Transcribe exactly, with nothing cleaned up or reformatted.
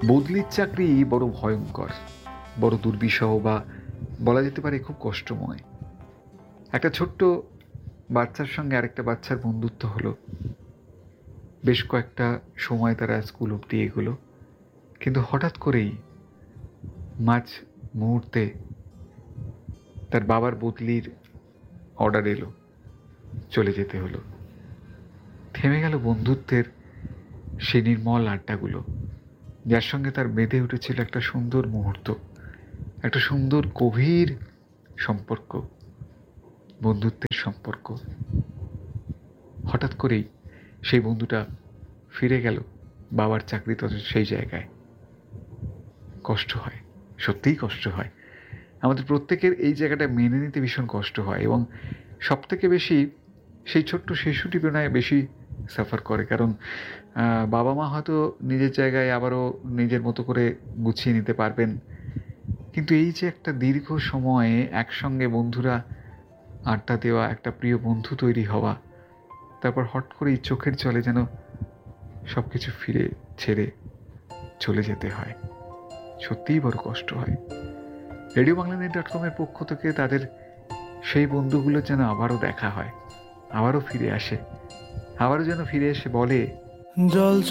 বদলির চাকরি বড় ভয়ঙ্কর, বড় দুর্বিষহ, বা বলা যেতে পারে খুব কষ্টময়। একটা ছোট্ট বাচ্চার সঙ্গে আরেকটা বাচ্চার বন্ধুত্ব হলো, বেশ কয়েকটা সময় তারা স্কুল অবধি এগোলো, কিন্তু হঠাৎ করেই মাঝ মুহূর্তে তার বাবার বদলির অর্ডার এলো, চলে যেতে হলো। থেমে গেল বন্ধুত্বের সেই নির্মল আড্ডাগুলো, যার সঙ্গে তার বেঁধে উঠেছিল একটা সুন্দর মুহূর্ত, একটা সুন্দর গভীর সম্পর্ক, বন্ধুত্বের সম্পর্ক। হঠাৎ করেই সেই বন্ধুটা ফিরে গেল বাবার চাকরিরত সেই জায়গায়। কষ্ট হয়, সত্যিই কষ্ট হয়। আমাদের প্রত্যেকের এই জায়গাটা মেনে নিতে ভীষণ কষ্ট হয়, এবং সব থেকে বেশি সেই ছোট্ট শিশুটি বেলায় বেশি সাফার করে, কারণ বাবা মা হয়তো নিজের জায়গায় আবারও নিজের মতো করে গুছিয়ে নিতে পারবেন, কিন্তু এই যে একটা দীর্ঘ সময়ে একসঙ্গে বন্ধুরা আড্ডা দেওয়া, একটা প্রিয় বন্ধু তৈরি হওয়া, তারপর হট করেই চোখের জলে যেন সব কিছু ফিরে ছেড়ে চলে যেতে হয়, সত্যিই বড় কষ্ট হয়। রেডিও বাংলা নেট ডট কমের পক্ষ থেকে তাদের সেই বন্ধুগুলো যেন আবারও দেখা হয়, আবারও ফিরে আসে, আবারও যেন ফিরে এসে বলে, জল